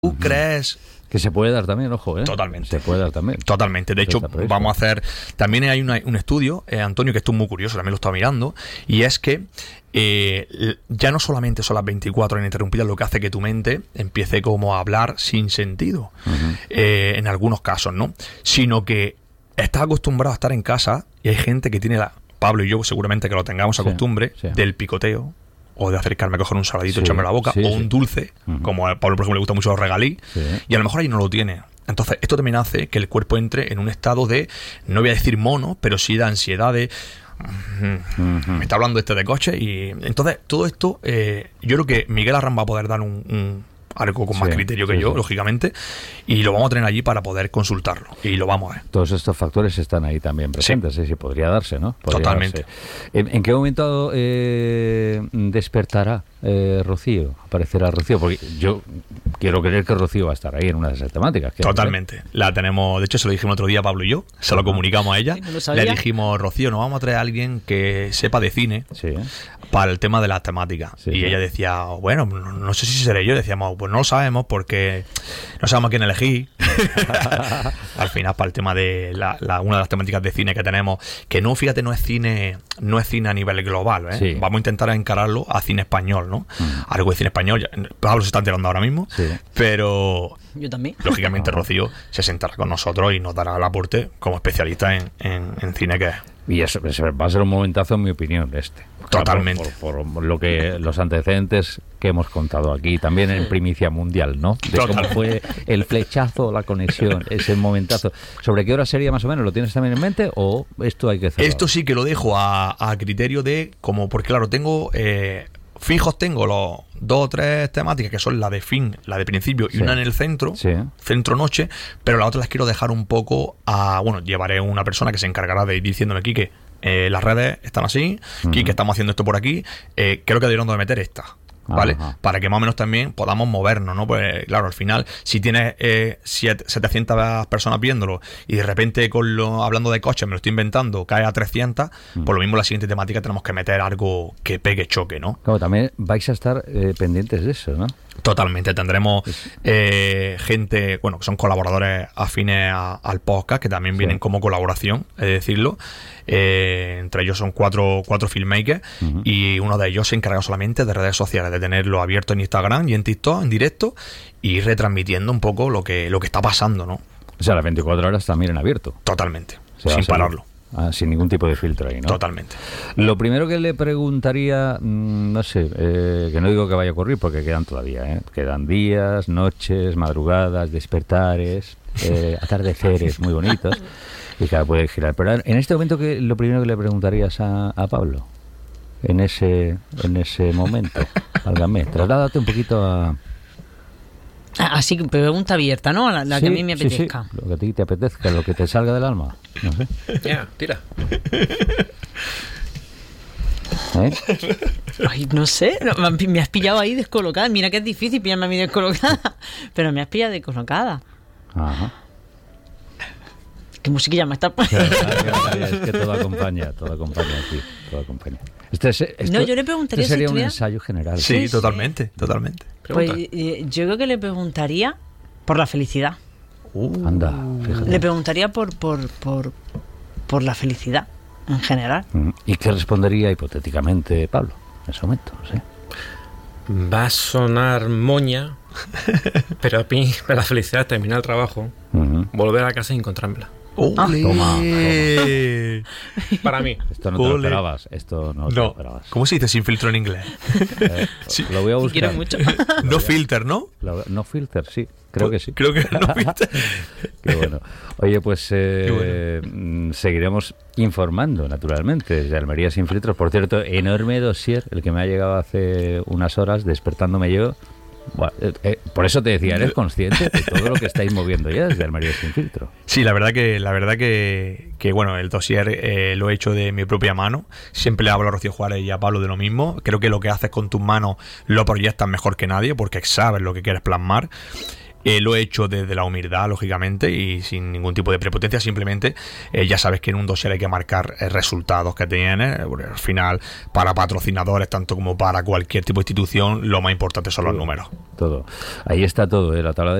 ¿Tú crees? Que se puede dar también, ojo, ¿eh? Totalmente. Se puede dar también. Totalmente. De hecho, vamos a hacer... También hay un estudio, Antonio, que esto es muy curioso, también lo estaba mirando, y es que ya no solamente son las 24 horas ininterrumpidas lo que hace que tu mente empiece como a hablar sin sentido, en algunos casos, ¿no? Sino que estás acostumbrado a estar en casa y hay gente que tiene Pablo y yo seguramente que lo tengamos a costumbre del picoteo, o de acercarme a coger un saladito y echarme a la boca, o un dulce, como a Pablo, por ejemplo, le gusta mucho los regalí, y a lo mejor ahí no lo tiene. Entonces, esto también hace que el cuerpo entre en un estado de, no voy a decir mono, pero sí de ansiedad de... me está hablando de coche, y entonces todo esto, yo creo que Miguel Arran va a poder dar algo con más criterio que yo, lógicamente, y lo vamos a tener allí para poder consultarlo, y lo vamos a ver. Todos estos factores están ahí también presentes, sí, podría darse, ¿no? Totalmente. ¿En qué momento despertará Rocío? Aparecerá Rocío, porque yo quiero creer que Rocío va a estar ahí en una de esas temáticas. Totalmente. La tenemos, de hecho se lo dijimos otro día Pablo y yo, se lo comunicamos a ella, le dijimos, Rocío, nos vamos a traer a alguien que sepa de cine para el tema de las temáticas, y ella decía, bueno, no sé si seré yo, decíamos, pues no lo sabemos porque no sabemos a quién elegir. Al final, para el tema de una de las temáticas de cine que tenemos, que no, fíjate, no es cine a nivel global, ¿eh? Vamos a intentar encararlo a cine español, ¿no? Algo de cine español, Pablo se está enterando ahora mismo, pero yo también. Lógicamente Rocío se sentará con nosotros y nos dará el aporte como especialista en cine que es. Y eso va a ser un momentazo, en mi opinión, Totalmente. Por lo que los antecedentes que hemos contado aquí, también en primicia mundial, ¿no? De cómo fue el flechazo, la conexión, ese momentazo. ¿Sobre qué hora sería más o menos? ¿Lo tienes también en mente o esto hay que hacerlo? Esto sí que lo dejo a criterio de, como, porque claro, tengo los 2 o 3 temáticas que son la de fin, la de principio y una en el centro, centro-noche, pero las otras las quiero dejar un poco llevaré una persona que se encargará de ir diciéndome, Quique, las redes están así, Quique, estamos haciendo esto por aquí, creo que deberíamos de meter esta, ¿vale? Para que más o menos también podamos movernos, ¿no? Pues claro, al final, si tienes 700 personas viéndolo y de repente hablando de coches, me lo estoy inventando, cae a 300, por lo mismo la siguiente temática tenemos que meter algo que pegue choque, ¿no? Claro, también vais a estar pendientes de eso, ¿no? Totalmente, tendremos gente, que son colaboradores afines al podcast, que también vienen como colaboración, es decirlo. Entre ellos son cuatro filmmakers, y uno de ellos se encarga solamente de redes sociales, de tenerlo abierto en Instagram y en TikTok en directo, y ir retransmitiendo un poco lo que está pasando, ¿no? O sea, las 24 horas también en abierto. Totalmente, sin pararlo. Sin ningún tipo de filtro ahí, ¿no? Totalmente. Lo primero que le preguntaría, no sé, que no digo que vaya a ocurrir porque quedan todavía, quedan días, noches, madrugadas, despertares, atardeceres muy bonitos, y cada puede girar. Pero en este momento, lo primero que le preguntarías a Pablo, en ese momento, válgame, trasládate un poquito a... Así que pregunta abierta, ¿no? La que a mí me apetezca. Lo que a ti te apetezca, lo que te salga del alma. No sé. Tira. Ay, no sé, me has pillado ahí descolocada. Mira que es difícil pillarme a mí descolocada, pero me has pillado descolocada. Ajá. ¿Qué musiquilla me está Es que todo acompaña aquí, todo acompaña. No, yo le preguntaría sería si un ensayo general. Sí, totalmente. Pues yo creo que le preguntaría por la felicidad. Anda, fíjate. Le preguntaría por la felicidad en general. ¿Y qué respondería hipotéticamente Pablo en ese momento? No sé. Va a sonar moña, pero a mí la felicidad es terminar el trabajo, volver a casa y encontrármela. Toma. Para mí. Esto no te lo esperabas. Te lo esperabas. ¿Cómo se dice sin filtro en inglés? Lo voy a buscar. Quiero mucho. No filter, ¿no? No filter, sí. Creo que sí. Creo que no filter. Qué bueno. Oye, pues seguiremos informando, naturalmente, desde Almería Sin Filtros. Por cierto, enorme dossier, el que me ha llegado hace unas horas, despertándome yo. Bueno, por eso te decía, ¿eres consciente de todo lo que estáis moviendo ya desde Almería Sin Filtro? Sí, la verdad que el dossier lo he hecho de mi propia mano. Siempre le hablo a Rocío Juárez y a Pablo de lo mismo. Creo que lo que haces con tus manos lo proyectas mejor que nadie, porque sabes lo que quieres plasmar. Lo he hecho desde la humildad, lógicamente, y sin ningún tipo de prepotencia. Simplemente ya sabes que en un dossier hay que marcar resultados que tienes. Al final, para patrocinadores, tanto como para cualquier tipo de institución, lo más importante son los números. Todo. Ahí está todo, la tabla